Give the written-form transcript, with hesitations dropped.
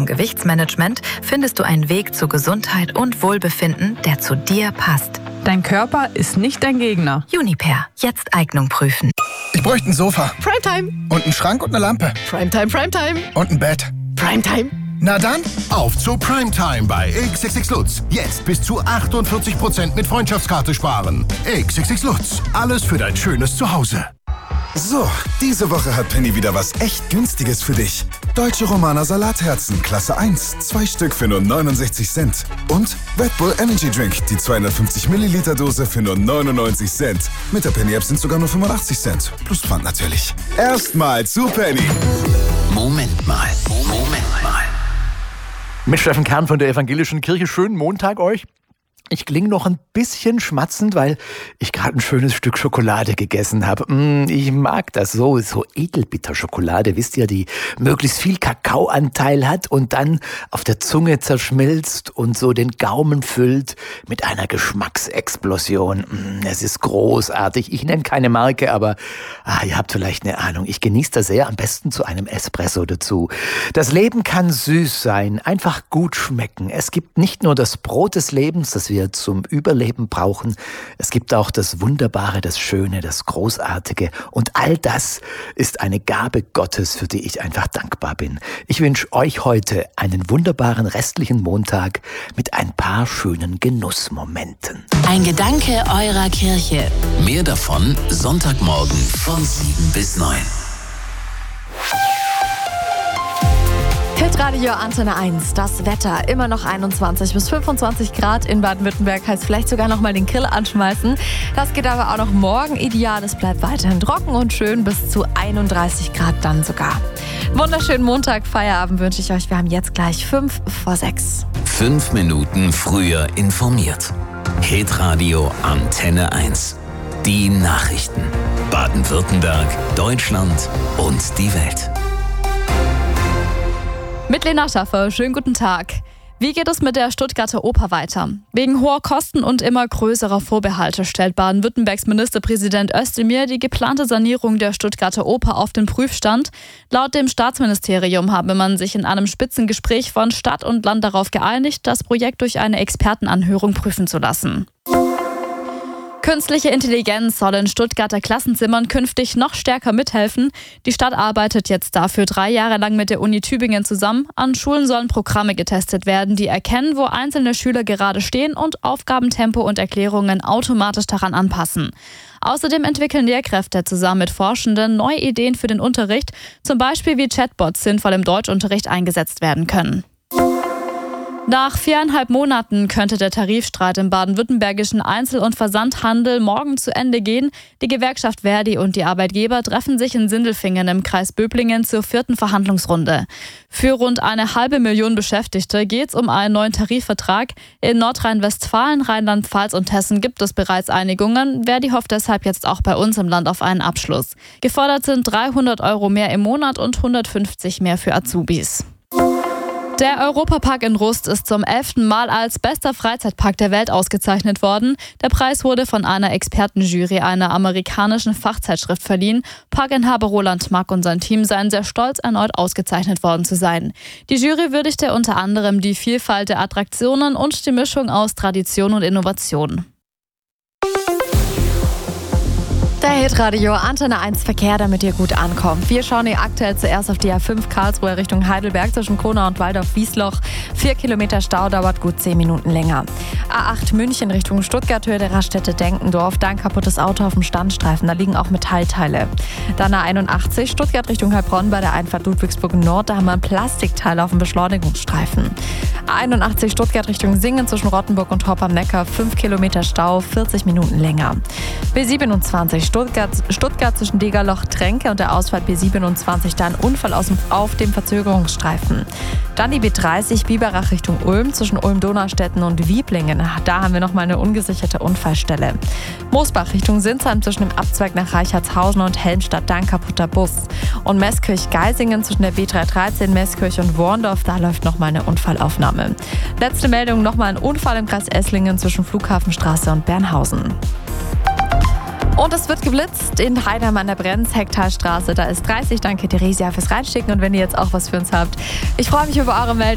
Gewichtsmanagement findest du einen Weg zu Gesundheit und Wohlbefinden, der zu dir passt. Dein Körper ist nicht dein Gegner. Juniper, jetzt Eignung prüfen. Ich bräuchte ein Sofa. Primetime. Und einen Schrank und eine Lampe. Primetime, Primetime. Und ein Bett. Primetime. Na dann, auf zu Primetime bei XXX Lutz. Jetzt bis zu 48% mit Freundschaftskarte sparen. XXX Lutz. Alles für dein schönes Zuhause. So, diese Woche hat Penny wieder was echt Günstiges für dich. Deutsche Romaner Salatherzen, Klasse 1, 2 Stück für nur 69 Cent. Und Red Bull Energy Drink, die 250 Milliliter Dose für nur 99 Cent. Mit der Penny-App sind sogar nur 85 Cent. Plus Pfand natürlich. Erstmal zu Penny. Moment mal. Mit Steffen Kern von der Evangelischen Kirche. Schönen Montag euch. Ich klinge noch ein bisschen schmatzend, weil ich gerade ein schönes Stück Schokolade gegessen habe. Ich mag das so Edelbitterschokolade, wisst ihr, die möglichst viel Kakaoanteil hat und dann auf der Zunge zerschmilzt und so den Gaumen füllt mit einer Geschmacksexplosion. Es ist großartig. Ich nenne keine Marke, aber ihr habt vielleicht eine Ahnung. Ich genieße das sehr, am besten zu einem Espresso dazu. Das Leben kann süß sein, einfach gut schmecken. Es gibt nicht nur das Brot des Lebens, das wir zum Überleben brauchen. Es gibt auch das Wunderbare, das Schöne, das Großartige. Und all das ist eine Gabe Gottes, für die ich einfach dankbar bin. Ich wünsche euch heute einen wunderbaren restlichen Montag mit ein paar schönen Genussmomenten. Ein Gedanke eurer Kirche. Mehr davon Sonntagmorgen von 7 bis 9. Hitradio Antenne 1, das Wetter, immer noch 21 bis 25 Grad in Baden-Württemberg, heißt vielleicht sogar noch mal den Grill anschmeißen. Das geht aber auch noch morgen ideal, es bleibt weiterhin trocken und schön, bis zu 31 Grad dann sogar. Wunderschönen Montag, Feierabend wünsche ich euch, wir haben jetzt gleich 5 vor 6. 5 Minuten früher informiert. Hitradio Antenne 1. Die Nachrichten. Baden-Württemberg, Deutschland und die Welt. Mit Lena Schaffer, schönen guten Tag. Wie geht es mit der Stuttgarter Oper weiter? Wegen hoher Kosten und immer größerer Vorbehalte stellt Baden-Württembergs Ministerpräsident Özdemir die geplante Sanierung der Stuttgarter Oper auf den Prüfstand. Laut dem Staatsministerium habe man sich in einem Spitzengespräch von Stadt und Land darauf geeinigt, das Projekt durch eine Expertenanhörung prüfen zu lassen. Künstliche Intelligenz soll in Stuttgarter Klassenzimmern künftig noch stärker mithelfen. Die Stadt arbeitet jetzt dafür 3 Jahre lang mit der Uni Tübingen zusammen. An Schulen sollen Programme getestet werden, die erkennen, wo einzelne Schüler gerade stehen und Aufgabentempo und Erklärungen automatisch daran anpassen. Außerdem entwickeln Lehrkräfte zusammen mit Forschenden neue Ideen für den Unterricht, zum Beispiel wie Chatbots sinnvoll im Deutschunterricht eingesetzt werden können. Nach 4,5 Monaten könnte der Tarifstreit im baden-württembergischen Einzel- und Versandhandel morgen zu Ende gehen. Die Gewerkschaft Verdi und die Arbeitgeber treffen sich in Sindelfingen im Kreis Böblingen zur 4. Verhandlungsrunde. Für rund 500.000 Beschäftigte geht es um einen neuen Tarifvertrag. In Nordrhein-Westfalen, Rheinland-Pfalz und Hessen gibt es bereits Einigungen. Verdi hofft deshalb jetzt auch bei uns im Land auf einen Abschluss. Gefordert sind 300 € mehr im Monat und 150 mehr für Azubis. Der Europapark in Rust ist zum 11. Mal als bester Freizeitpark der Welt ausgezeichnet worden. Der Preis wurde von einer Expertenjury einer amerikanischen Fachzeitschrift verliehen. Parkinhaber Roland Mack und sein Team seien sehr stolz, erneut ausgezeichnet worden zu sein. Die Jury würdigte unter anderem die Vielfalt der Attraktionen und die Mischung aus Tradition und Innovation. Der Hitradio Antenne 1 Verkehr, damit ihr gut ankommt. Wir schauen hier aktuell zuerst auf die A5 Karlsruhe Richtung Heidelberg zwischen Kronau und Waldorf-Wiesloch. 4 Kilometer Stau, dauert gut 10 Minuten länger. A8 München Richtung Stuttgart, Höhe der Raststätte Denkendorf. Da ein kaputtes Auto auf dem Standstreifen, da liegen auch Metallteile. Dann A81 Stuttgart Richtung Heilbronn bei der Einfahrt Ludwigsburg Nord. Da haben wir ein Plastikteil auf dem Beschleunigungsstreifen. A81 Stuttgart Richtung Singen zwischen Rottenburg und Hopp am Neckar. 5 Kilometer Stau, 40 Minuten länger. B27 Stuttgart zwischen Degerloch-Tränke und der Ausfahrt B27, da ein Unfall auf dem Verzögerungsstreifen. Dann die B30 Biberach Richtung Ulm zwischen Ulm-Donaustetten und Wieblingen. Da haben wir nochmal eine ungesicherte Unfallstelle. Moosbach Richtung Sinsheim zwischen dem Abzweig nach Reichartshausen und Helmstadt, da ein kaputter Bus. Und Meßkirch-Geisingen zwischen der B313 Meßkirch und Worndorf, da läuft nochmal eine Unfallaufnahme. Letzte Meldung, nochmal ein Unfall im Kreis Esslingen zwischen Flughafenstraße und Bernhausen. Und es wird geblitzt in Heidheim an der Brenz-Hecktalstraße. Da ist 30. Danke Theresia fürs Reinschicken und wenn ihr jetzt auch was für uns habt. Ich freue mich über eure Meldung.